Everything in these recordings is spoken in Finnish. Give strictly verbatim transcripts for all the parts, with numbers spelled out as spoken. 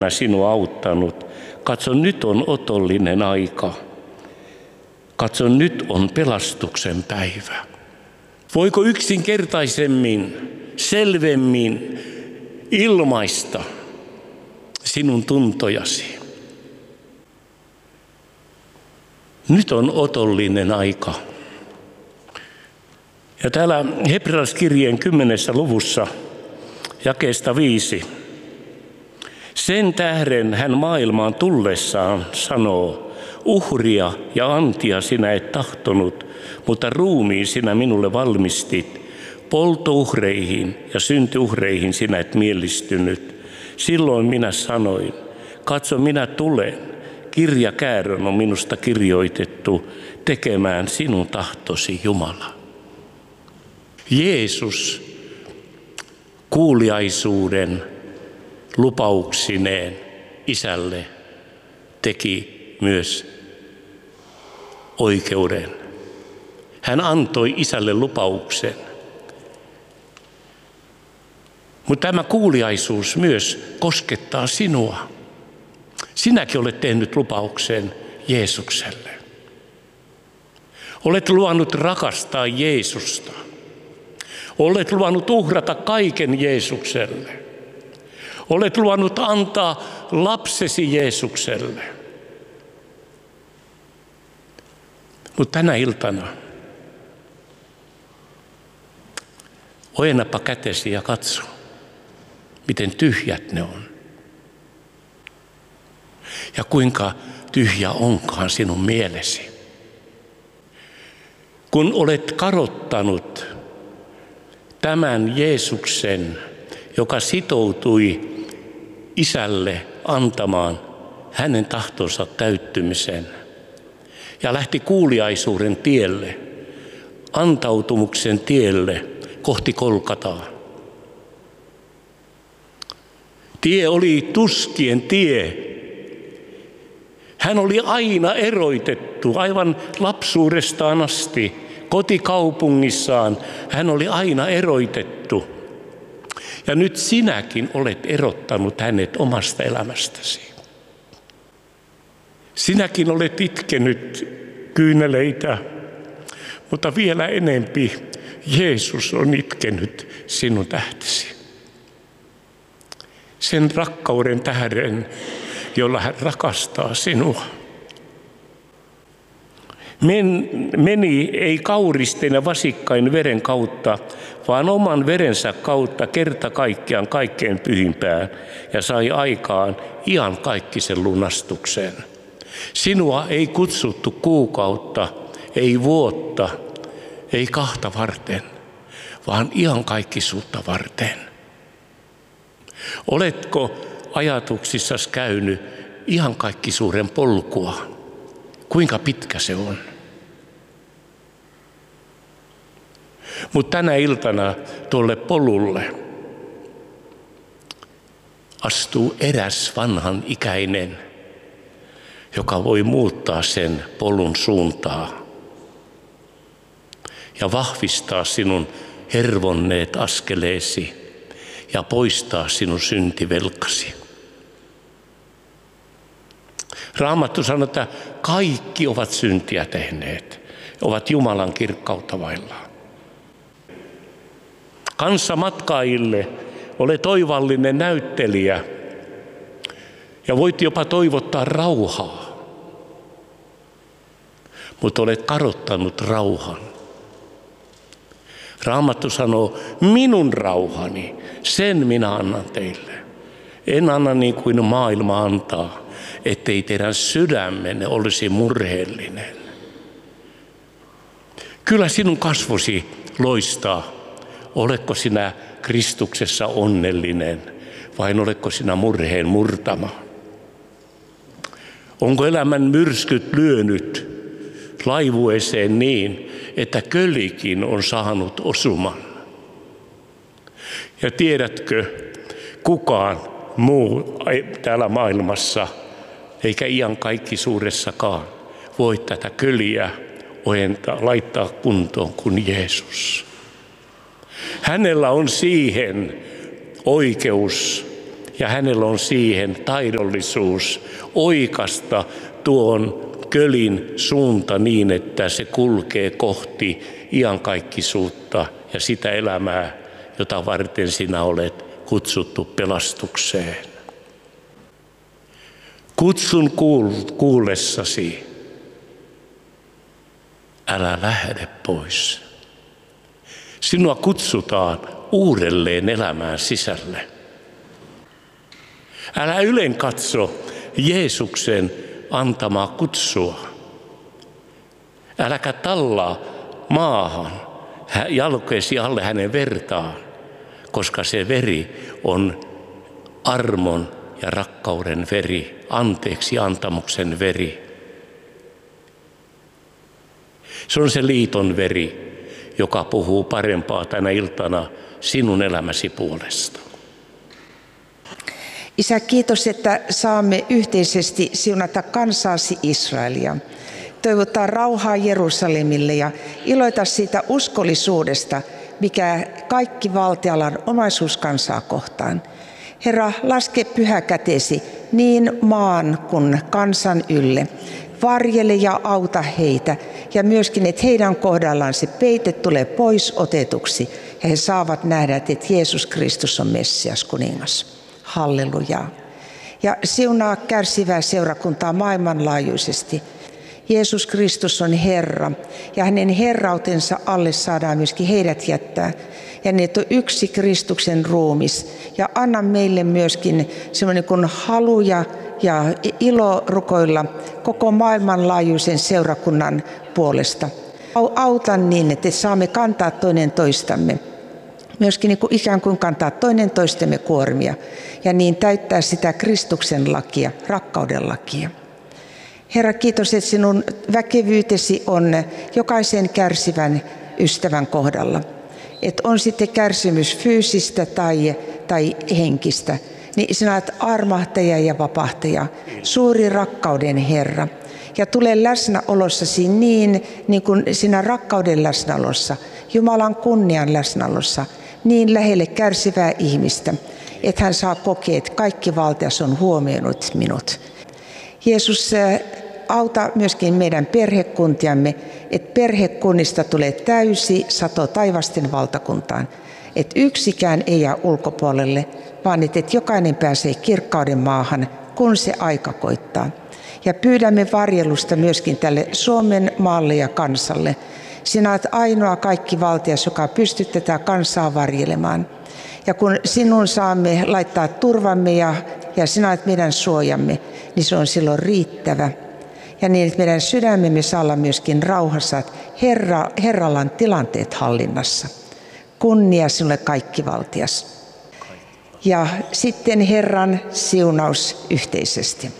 sinua auttanut. Katso, nyt on otollinen aika. Katso, nyt on pelastuksen päivä. Voiko yksinkertaisemmin, selvemmin ilmaista sinun tuntojasi? Nyt on otollinen aika. Ja täällä Hebrealaiskirjeen kymmenessä luvussa jakeesta viisi. Sen tähden hän maailmaan tullessaan sanoo, uhria ja antia sinä et tahtonut, mutta ruumiin sinä minulle valmistit. Polttouhreihin ja syntiuhreihin sinä et mielistynyt. Silloin minä sanoin, katso minä tulen, kirjakäärön on minusta kirjoitettu, tekemään sinun tahtosi Jumala. Jeesus kuuliaisuuden lupauksineen isälle teki myös oikeuden. Hän antoi isälle lupauksen. Mutta tämä kuuliaisuus myös koskettaa sinua. Sinäkin olet tehnyt lupauksen Jeesukselle. Olet luvannut rakastaa Jeesusta. Olet luvannut uhrata kaiken Jeesukselle. Olet luvannut antaa lapsesi Jeesukselle. Mutta tänä iltana ojennapa kätesi ja katso, miten tyhjät ne on. Ja kuinka tyhjä onkaan sinun mielesi. Kun olet kadottanut tämän Jeesuksen, joka sitoutui isälle antamaan hänen tahtonsa täyttymisen ja lähti kuuliaisuuden tielle, antautumuksen tielle kohti Golgataa. Tie oli tuskien tie. Hän oli aina eroitettu, aivan lapsuudestaan asti, kotikaupungissaan. Hän oli aina eroitettu. Ja nyt sinäkin olet erottanut hänet omasta elämästäsi. Sinäkin olet itkenyt kyyneleitä, mutta vielä enempi Jeesus on itkenyt sinun tähtesi. Sen rakkauden tähden, jolla hän rakastaa sinua. Men, meni ei kauristen ja vasikkain veren kautta, vaan oman verensä kautta kerta kaikkiaan kaikkein pyhimpään ja sai aikaan iankaikkisen lunastuksen. Sinua ei kutsuttu kuukautta, ei vuotta, ei kahta varten, vaan iankaikkisuutta varten. Oletko ajatuksissasi käynyt iankaikkisuuden polkua? Kuinka pitkä se on? Mutta tänä iltana tuolle polulle astuu eräs vanhan ikäinen, joka voi muuttaa sen polun suuntaa ja vahvistaa sinun hervonneet askeleesi ja poistaa sinun syntivelkasi. Raamattu sanoo, että kaikki ovat syntiä tehneet, ovat Jumalan kirkkautta vaillaan. Kanssamatkaajille olet oivallinen näyttelijä ja voit jopa toivottaa rauhaa, mutta olet kadottanut rauhan. Raamattu sanoo, minun rauhani, sen minä annan teille. En anna niin kuin maailma antaa, ettei teidän sydämenne olisi murheellinen. Kyllä sinun kasvosi loistaa. Oletko sinä Kristuksessa onnellinen vai oletko sinä murheen murtama? Onko elämän myrskyt lyönyt laivueeseen niin, että kölikin on saanut osuman? Ja tiedätkö, kukaan muu täällä maailmassa, eikä iankaikkisuudessakaan, voi tätä köliä ojentaa, laittaa kuntoon kuin Jeesus. Hänellä on siihen oikeus Ja hänellä on siihen taidollisuus oikasta tuon kölin suunta niin, että se kulkee kohti iankaikkisuutta ja sitä elämää, jota varten sinä olet kutsuttu pelastukseen. Kutsun kuullessasi, älä lähde pois. Sinua kutsutaan uudelleen elämään sisälle. Älä ylen katso Jeesuksen antamaa kutsua. Äläkä tallaa maahan jalkojesi alle hänen vertaan, koska se veri on armon ja rakkauden veri, anteeksi antamuksen veri. Se on se liiton veri, joka puhuu parempaa tänä iltana sinun elämäsi puolesta. Isä, kiitos, että saamme yhteisesti siunata kansaasi Israelia. Toivottaa rauhaa Jerusalemille ja iloita siitä uskollisuudesta, mikä kaikki valtialan omaisuuskansaa kohtaan. Herra, laske pyhä kätesi niin maan kuin kansan ylle. Varjele ja auta heitä ja myöskin, että heidän kohdallaan se peite tulee pois otetuksi ja he saavat nähdä, että Jeesus Kristus on Messias, kuningas. Halleluja. Ja siunaa kärsivää seurakuntaa maailmanlaajuisesti. Jeesus Kristus on Herra ja hänen herrautensa alle saadaan myöskin heidät jättää. Ja ne on yksi Kristuksen ruumis. Ja anna meille myöskin semmoinen kuin haluja ja ilo rukoilla koko maailmanlaajuisen seurakunnan puolesta. Auta niin, että saamme kantaa toinen toistamme. Myöskin niin kuin ikään kuin kantaa toinen toistemme kuormia ja niin täyttää sitä Kristuksen lakia, rakkauden lakia. Herra, kiitos, että sinun väkevyytesi on jokaisen kärsivän ystävän kohdalla. Että on sitten kärsimys fyysistä tai, tai henkistä, niin sinä olet armahtaja ja vapahtaja, suuri rakkauden Herra. Ja tule läsnäolossasi niin, niin kuin sinä rakkauden läsnäolossa, Jumalan kunnian läsnäolossa, niin lähelle kärsivää ihmistä, että hän saa kokea, että kaikki valtias on huomioinut minut. Jeesus, auta myöskin meidän perhekuntiamme, että perhekunnista tulee täysi sato taivasten valtakuntaan, että yksikään ei jää ulkopuolelle, vaan että jokainen pääsee kirkkauden maahan, kun se aika koittaa. Ja pyydämme varjelusta myöskin tälle Suomen maalle ja kansalle. Sinä olet ainoa kaikki valtias, joka pystyt tätä kansaa varjelemaan. Ja kun sinun saamme laittaa turvamme ja, ja sinä olet meidän suojamme, niin se on silloin riittävä. Ja niin, että meidän sydämemme saa olla myöskin rauhassa, että Herra, Herralla on tilanteet hallinnassa. Kunnia sinulle kaikki valtias. Ja sitten Herran siunaus yhteisesti.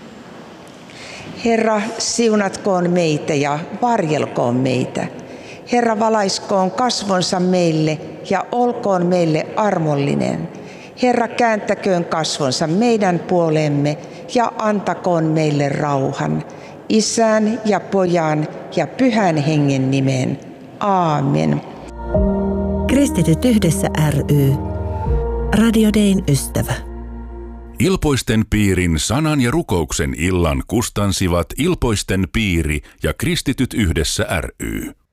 Herra, siunatkoon meitä ja varjelkoon meitä. Herra, valaiskoon kasvonsa meille ja olkoon meille armollinen. Herra, kääntäköön kasvonsa meidän puoleemme ja antakoon meille rauhan. Isän ja Pojan ja Pyhän Hengen nimeen. Aamen. Kristityt yhdessä ry. Radio Dayn ystävä. Ilpoisten piirin sanan ja rukouksen illan kustansivat Ilpoisten piiri ja Kristityt yhdessä ry.